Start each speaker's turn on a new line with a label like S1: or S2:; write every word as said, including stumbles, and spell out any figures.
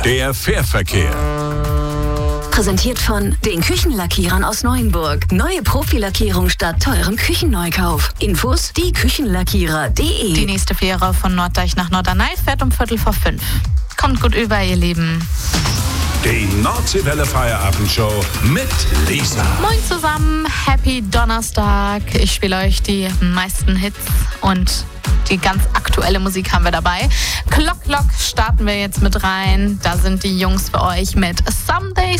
S1: Der Fährverkehr.
S2: Präsentiert von den Küchenlackierern aus Neuenburg. Neue Profilackierung statt teurem Küchenneukauf. Infos die Küchenlackierer punkt de.
S3: Die nächste Fähre von Norddeich nach Norderney fährt um Viertel vor fünf. Kommt gut über, ihr Lieben.
S1: Die Nordseewelle Feierabendshow mit Lisa.
S3: Moin zusammen, happy Donnerstag. Ich spiele euch die meisten Hits und die ganz aktuelle Musik haben wir dabei. Clock Clock starten wir jetzt mit rein. Da sind die Jungs für euch mit Someday